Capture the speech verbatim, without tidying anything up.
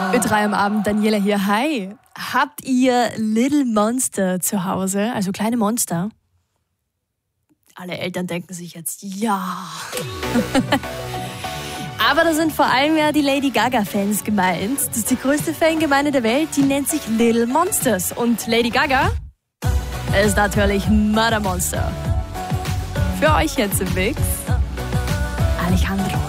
Ö drei am Abend, Daniela hier. Hi. Habt ihr Little Monster zu Hause, also kleine Monster? Alle Eltern denken sich jetzt, ja. Aber da sind vor allem ja die Lady Gaga-Fans gemeint. Das ist die größte Fangemeinde der Welt, die nennt sich Little Monsters. Und Lady Gaga ist natürlich Mother Monster. Für euch jetzt im Mix Alejandro.